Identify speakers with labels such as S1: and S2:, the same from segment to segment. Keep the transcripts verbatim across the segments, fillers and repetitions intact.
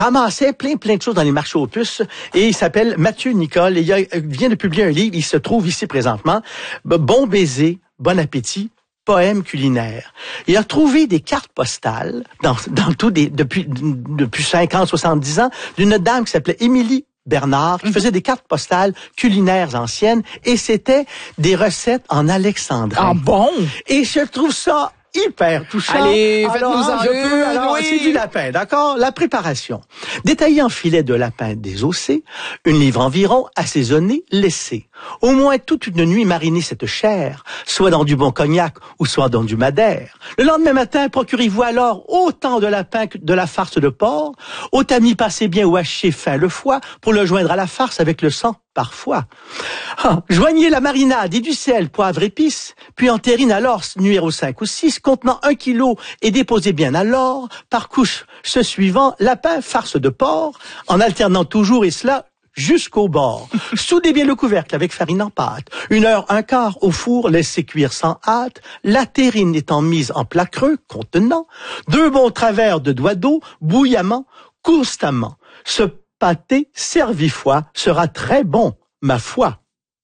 S1: ramassait plein, plein de choses dans les marchés aux puces et il s'appelle Mathieu Nicole et il, a, il vient de publier un livre, il se trouve ici présentement, Bon baiser, bon appétit, poème culinaire. Il a trouvé des cartes postales dans, dans tout des, depuis, depuis cinquante, soixante-dix ans d'une dame qui s'appelait Émilie Bernard, qui faisait des cartes postales culinaires anciennes et c'était des recettes en alexandrin.
S2: Ah bon?
S1: Et je trouve ça hyper touchant.
S2: Allez,
S1: alors,
S2: faites-nous en
S1: je
S2: une,
S1: peux, alors,
S2: oui.
S1: c'est du lapin, d'accord? La préparation. Détailler en filets de lapin désossé, une livre environ, assaisonné, laissé. Au moins toute une nuit mariner cette chair, soit dans du bon cognac ou soit dans du madère. Le lendemain matin, procurez-vous alors autant de lapin que de la farce de porc, au tamis passez bien ou hachez fin le foie pour le joindre à la farce avec le sang parfois. Ah, joignez la marinade et du sel, poivre, épices, puis en terrine alors numéro cinq ou six contenant un kilo et déposez bien alors par couche ce suivant lapin, farce de porc, en alternant toujours et cela jusqu'au bord. Soudez bien le couvercle avec farine en pâte. Une heure, un quart au four, laissez cuire sans hâte. La terrine étant mise en plat creux contenant deux bons travers de doigts d'eau bouillamment, constamment. Ce pâté servi foie sera très bon, ma foi.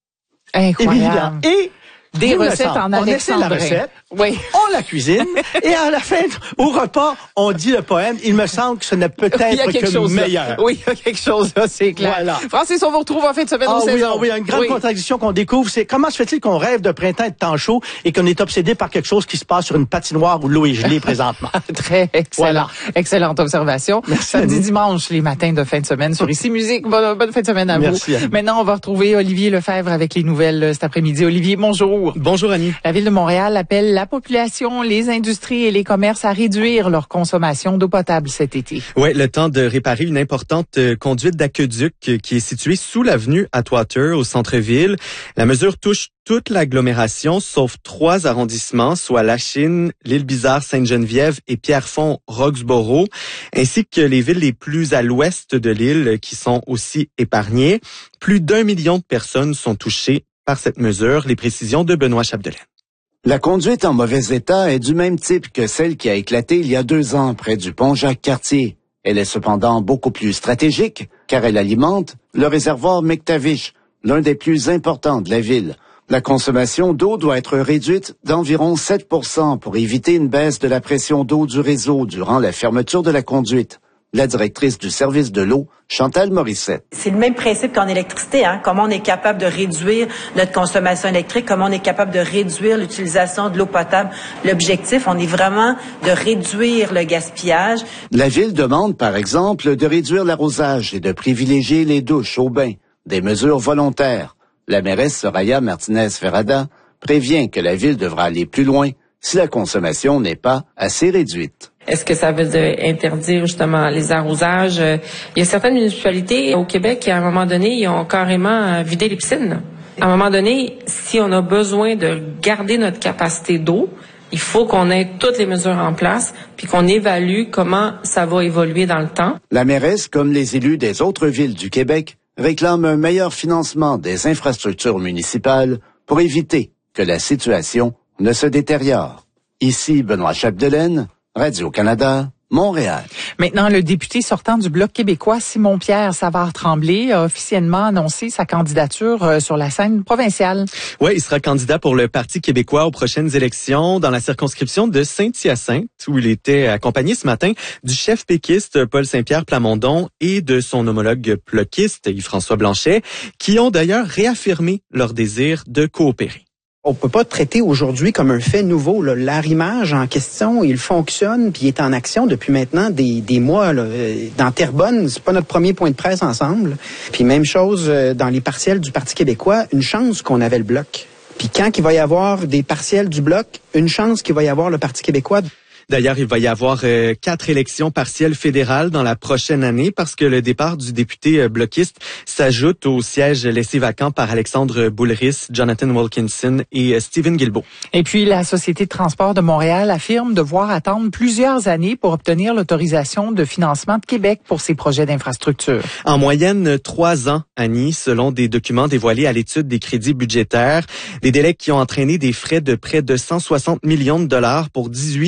S2: Incroyable.
S1: Évidemment. Et
S2: des recettes en alexandrin.
S1: On essaie la recette,
S2: oui.
S1: on la cuisine, et à la fin, au repas, on dit le poème. Il me semble que ce n'est peut-être que meilleur.
S2: Là. Oui, il y a quelque chose là, c'est clair.
S1: Voilà.
S2: Francis, on vous retrouve en fin de semaine
S1: ah,
S2: au
S1: oui,
S2: saison.
S1: Ah oui, une grande
S2: oui.
S1: contradiction qu'on découvre, c'est comment se fait-il qu'on rêve de printemps et de temps chaud et qu'on est obsédé par quelque chose qui se passe sur une patinoire où l'eau est gelée présentement.
S2: Très excellent. Voilà. Excellente observation.
S1: Merci.
S2: Samedi, dimanche, les matins de fin de semaine sur Ici Musique. Bonne, bonne fin de semaine à
S1: Merci,
S2: vous.
S1: Annie.
S2: Maintenant, on va retrouver Olivier Lefebvre avec les nouvelles cet après-midi. Olivier, bonjour.
S3: Bonjour, Annie.
S2: La Ville de Montréal appelle la population, les industries et les commerces à réduire leur consommation d'eau potable cet été.
S3: Ouais, le temps de réparer une importante euh, conduite d'aqueduc euh, qui est située sous l'avenue Atwater au centre-ville. La mesure touche toute l'agglomération, sauf trois arrondissements, soit Lachine, l'Île-Bizarre, Sainte-Geneviève et Pierrefonds-Roxborough, ainsi que les villes les plus à l'ouest de l'île euh, qui sont aussi épargnées. Plus d'un million de personnes sont touchées par cette mesure. Les précisions de Benoît Chapdelaine.
S4: La conduite en mauvais état est du même type que celle qui a éclaté il y a deux ans près du pont Jacques-Cartier. Elle est cependant beaucoup plus stratégique car elle alimente le réservoir McTavish, l'un des plus importants de la ville. La consommation d'eau doit être réduite d'environ sept pour cent pour éviter une baisse de la pression d'eau du réseau durant la fermeture de la conduite. La directrice du service de l'eau, Chantal Morissette.
S5: C'est le même principe qu'en électricité, hein? Comment on est capable de réduire notre consommation électrique, comment on est capable de réduire l'utilisation de l'eau potable. L'objectif, on est vraiment de réduire le gaspillage.
S4: La ville demande, par exemple, de réduire l'arrosage et de privilégier les douches au bain, des mesures volontaires. La mairesse Soraya Martinez-Ferrada prévient que la ville devra aller plus loin si la consommation n'est pas assez réduite.
S6: Est-ce que ça veut dire interdire justement les arrosages? Il y a certaines municipalités au Québec qui, à un moment donné, ils ont carrément vidé les piscines. À un moment donné, si on a besoin de garder notre capacité d'eau, il faut qu'on ait toutes les mesures en place puis qu'on évalue comment ça va évoluer dans le temps.
S4: La mairesse, comme les élus des autres villes du Québec, réclame un meilleur financement des infrastructures municipales pour éviter que la situation ne se détériore. Ici, Benoît Chapdelaine, Radio-Canada, Montréal.
S2: Maintenant, le député sortant du Bloc québécois, Simon-Pierre Savard-Tremblay, a officiellement annoncé sa candidature sur la scène provinciale.
S3: Oui, il sera candidat pour le Parti québécois aux prochaines élections dans la circonscription de Saint-Hyacinthe, où il était accompagné ce matin du chef péquiste Paul Saint-Pierre Plamondon et de son homologue bloquiste Yves-François Blanchet, qui ont d'ailleurs réaffirmé leur désir de coopérer.
S7: On peut pas traiter aujourd'hui comme un fait nouveau. Là. L'arrimage en question, il fonctionne puis il est en action depuis maintenant des, des mois. Là. Dans Terrebonne, c'est pas notre premier point de presse ensemble. Puis même chose dans les partiels du Parti québécois, une chance qu'on avait le Bloc. Puis quand il va y avoir des partiels du Bloc, une chance qu'il va y avoir le Parti québécois.
S3: D'ailleurs, il va y avoir euh, quatre élections partielles fédérales dans la prochaine année parce que le départ du député euh, bloquiste s'ajoute au siège laissé vacant par Alexandre Boulris, Jonathan Wilkinson et euh, Stephen Guilbeault.
S2: Et puis, la Société de transport de Montréal affirme devoir attendre plusieurs années pour obtenir l'autorisation de financement de Québec pour ses projets d'infrastructure.
S3: En moyenne, trois ans, Annie, selon des documents dévoilés à l'étude des crédits budgétaires. Des délais qui ont entraîné des frais de près de cent soixante millions de dollars pour dix-huit chantiers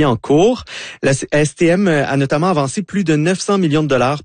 S3: en cours. La S T M a notamment avancé plus de neuf cents millions de dollars